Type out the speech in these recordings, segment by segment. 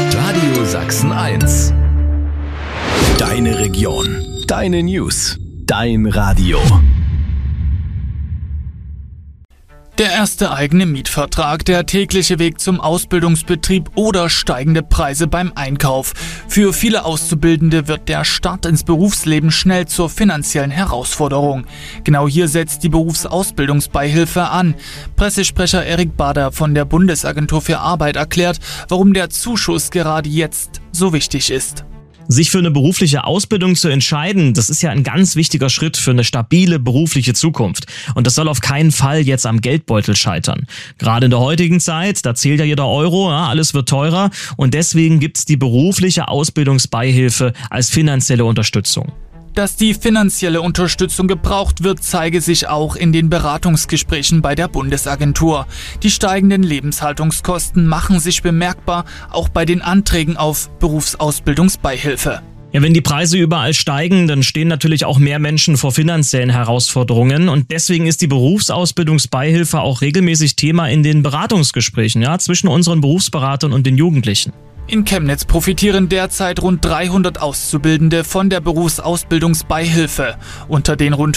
Radio Sachsen 1. Deine Region. Deine News. Dein Radio. Der erste eigene Mietvertrag, der tägliche Weg zum Ausbildungsbetrieb oder steigende Preise beim Einkauf. Für viele Auszubildende wird der Start ins Berufsleben schnell zur finanziellen Herausforderung. Genau hier setzt die Berufsausbildungsbeihilfe an. Pressesprecher Erik Bader von der Bundesagentur für Arbeit erklärt, warum der Zuschuss gerade jetzt so wichtig ist. Sich für eine berufliche Ausbildung zu entscheiden, das ist ja ein ganz wichtiger Schritt für eine stabile berufliche Zukunft. Und das soll auf keinen Fall jetzt am Geldbeutel scheitern. Gerade in der heutigen Zeit, da zählt ja jeder Euro, ja, alles wird teurer. Und deswegen gibt's die berufliche Ausbildungsbeihilfe als finanzielle Unterstützung. Dass die finanzielle Unterstützung gebraucht wird, zeige sich auch in den Beratungsgesprächen bei der Bundesagentur. Die steigenden Lebenshaltungskosten machen sich bemerkbar, auch bei den Anträgen auf Berufsausbildungsbeihilfe. Ja, wenn die Preise überall steigen, dann stehen natürlich auch mehr Menschen vor finanziellen Herausforderungen. Und deswegen ist die Berufsausbildungsbeihilfe auch regelmäßig Thema in den Beratungsgesprächen, ja, zwischen unseren Berufsberatern und den Jugendlichen. In Chemnitz profitieren derzeit rund 300 Auszubildende von der Berufsausbildungsbeihilfe. Unter den rund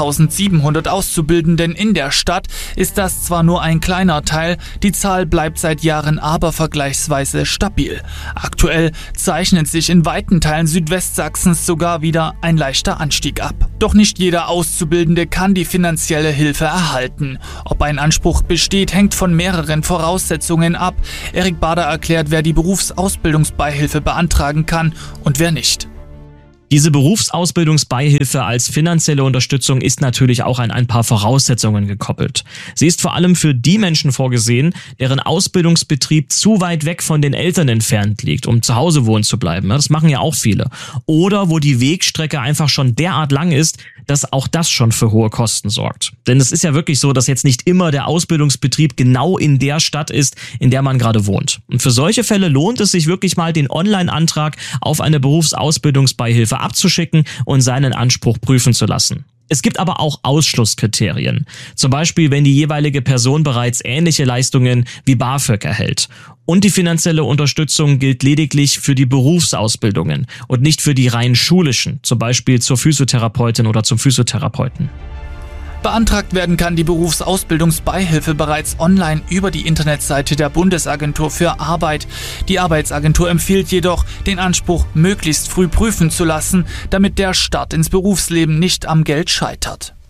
5.700 Auszubildenden in der Stadt ist das zwar nur ein kleiner Teil, die Zahl bleibt seit Jahren aber vergleichsweise stabil. Aktuell zeichnet sich in weiten Teilen Südwestsachsens sogar wieder ein leichter Anstieg ab. Doch nicht jeder Auszubildende kann die finanzielle Hilfe erhalten. Ob ein Anspruch besteht, hängt von mehreren Voraussetzungen ab. Erik Bader erklärt, wer die Berufsausbildungsbeihilfe beantragen kann und wer nicht. Diese Berufsausbildungsbeihilfe als finanzielle Unterstützung ist natürlich auch an ein paar Voraussetzungen gekoppelt. Sie ist vor allem für die Menschen vorgesehen, deren Ausbildungsbetrieb zu weit weg von den Eltern entfernt liegt, um zu Hause wohnen zu bleiben. Das machen ja auch viele. Oder wo die Wegstrecke einfach schon derart lang ist, dass auch das schon für hohe Kosten sorgt. Denn es ist ja wirklich so, dass jetzt nicht immer der Ausbildungsbetrieb genau in der Stadt ist, in der man gerade wohnt. Und für solche Fälle lohnt es sich wirklich mal, den Online-Antrag auf eine Berufsausbildungsbeihilfe abzuschicken und seinen Anspruch prüfen zu lassen. Es gibt aber auch Ausschlusskriterien. Zum Beispiel, wenn die jeweilige Person bereits ähnliche Leistungen wie BAföG erhält. Und die finanzielle Unterstützung gilt lediglich für die Berufsausbildungen und nicht für die rein schulischen, zum Beispiel zur Physiotherapeutin oder zum Physiotherapeuten. Beantragt werden kann die Berufsausbildungsbeihilfe bereits online über die Internetseite der Bundesagentur für Arbeit. Die Arbeitsagentur empfiehlt jedoch, den Anspruch möglichst früh prüfen zu lassen, damit der Start ins Berufsleben nicht am Geld scheitert.